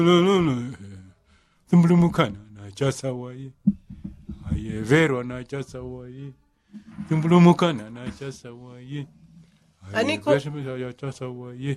Tumbulumukana na chasa waye. Aye vero na chasa waye. Tumbulumukana na chasa waye. Aniko ya chasa waye.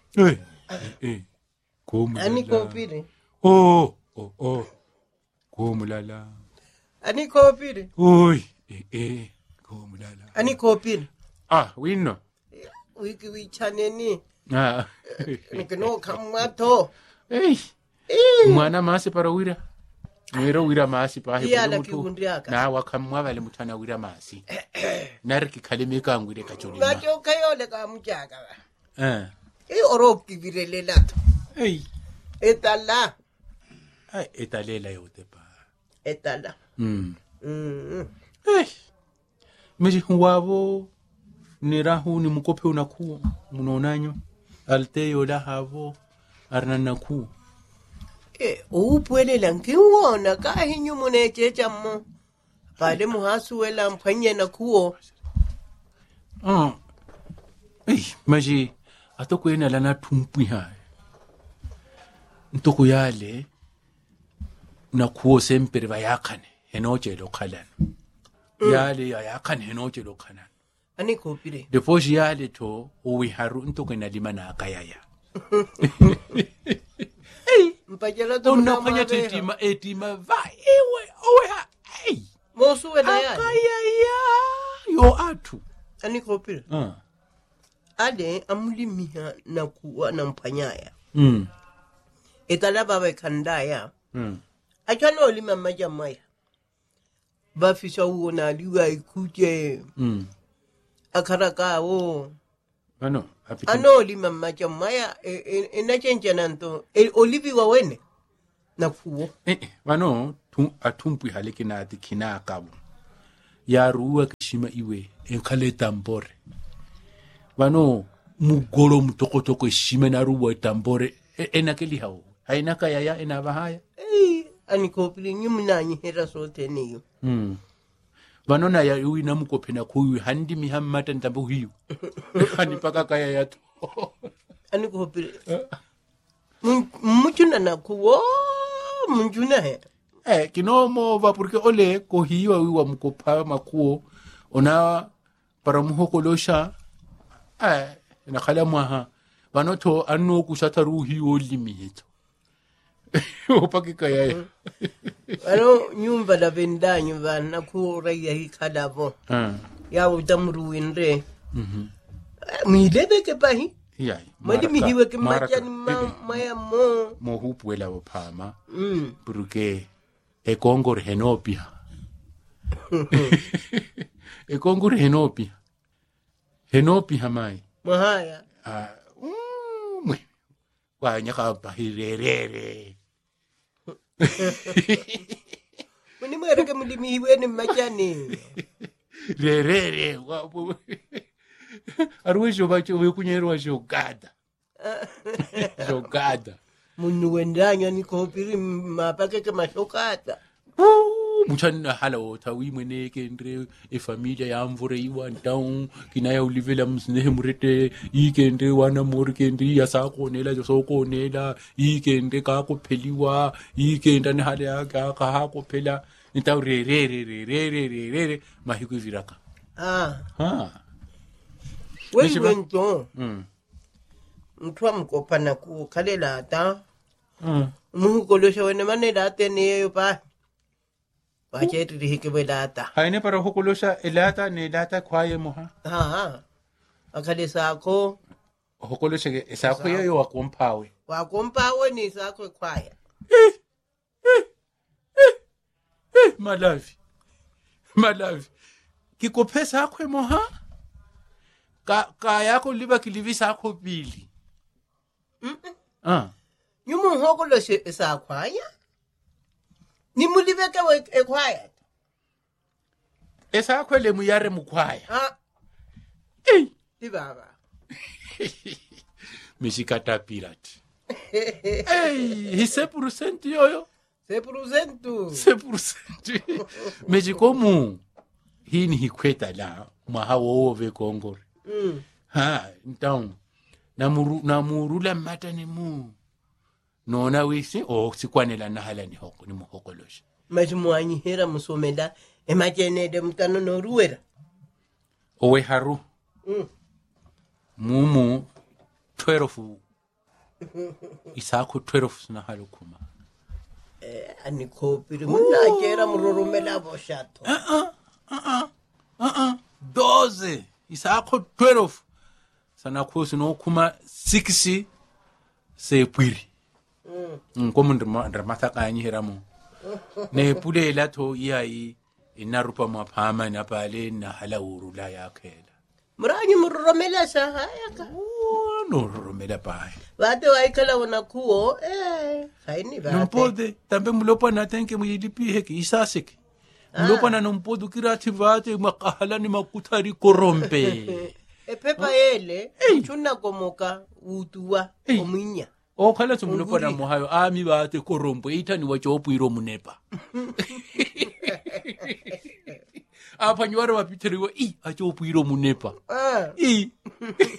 Komulala. Aniko pire. Oh. Komulala. Aniko pire. Oi. Komulala. Aniko pire. Wino. Wiki wichaneni. Nikino kamwato. Mwana masi para wira. Mwero wira masi pa Iyala kiundriaka. Na wakamwa vale mutana wira masi. Nariki kalimika ngwire kachulima. Ngacho kayole kamchaka. Oroki virelelato. Etala. Etalela yote pa. Etala. Miji huwavo nirahu ni mkope unakuwa munaonanyo alteyo la havo arnanaku upwelela nkiwona kahinyu munechecha mo pale muhasuwela mpanye nakuo maji atoko ena lana tumpwi hai ntoko yale nakuo sempere vayakane henoche lokhalana yale yayakane henoche lokhalana Aniko pire. Depois yale to uwiharu ntoko na lima na akayaya. Mpajala to unafanya etima va ewe owe Mosu wela yale. Akayaya yo atu. Aniko pire. Ade amulimiha na kuwa na mpanyaya. Etala baba kandaya. Achano lima majamaya. Bafisha uo na liwa ikuje. Akaraka o ano lima macha maya enachenja nanto olivi wawene na kuo wano atumpwi haliki na atikina akabu ya ruwa kishima iwe enkale tambore wano mugolo mutokotoko shime na ruwa tambore enakeli hao hainaka yaya enabahaya anikopili nyumnanyi hera sote niyo Vanona ya yui na mkope na kuyu handi mihamata ntambu hiyu. Hani paka kaya yato. Ani kuhopile. Mchuna na kuwo. Mchuna he. Kinomo vapurke ole kohiwa wiwa mkopa makuo. Ona para muhokolosha. Nakala mwaha. Vanoto ano kusata ruhi olimi hito. Opaki kaya ya. Ano nyumba la venda nyumba na kuura ya hikadavo. Ya utamuru inre. Milebe ke pahi. Madi mihiwe ke machani maya mo. Mo hupwela wapama. Porque ekongor henopia. Ekongor henopia. Henopia mai. Mahaya. Wa nyaka pahirerere. Muni mwere ke mulimi hiwe ni machani. Rerere. Arwisho bacho wekunyerwa jogada. Jogada. Munu wendanya ni kopiri mapake ke mashokata. Muchani na hala wota wimwene kendre familia ya mvure iwa ntau kinaya ulivela msnehe murete ikendre wana mori kendre ya sako nela josoko nela ikendre kako peliwa ikenda ni hala ya kako pela nitau re mahiku viraka wewe wento mtwa mkopa na ku kalela ata muhukolosha wene manela atene pa Wacheti rihike wedata. Haine para hukulosha elata ne lata kwaye moha. Akade sako. Hukulosha sako yo wakompawe. Wakompawe ni sako kwaye. Malavi. Kiko pesa akwe moha. Ka yako liba kilivi sako bili. Nyumu hukulosha sako kwaye. Ni mulibeke ekwaya. Esa kwele muyare mukwaya. Di baba. Mishikata pirate. Hise % yoyo. Se%. Mejikomu. Hii ni hikweta la mahawo ove kongore. Então. Namurula mata ni mu. nona wisi o sikwanela nahala ni hoko ni muhokolosha majumuanyi hera musomeda emakene de mutano no ruwera owe haru mumu 12 isako 12 sina halukuma aniko piri muna kera muroromela boshato 12 isako 12 sana kusi no kuma 6 se pwiri ngomu ndramata kanyi heramu ne pulela to iyai inarupa maphama na pale na halawuru la yakela muranyi muroromela sahayaka no roromela pai vate waikala wana kuo haini vate nompode tambe mulopa na tenke muyilipi heki isasiki mulopa na nompodu kirati vate makahala ni makutari korompe pepa ele chuna komoka utuwa ominya khala tsumulopa na mohayo ami vate korompe itani wachopu iro munepa apa nywara wapiteriwa achopu iro munepa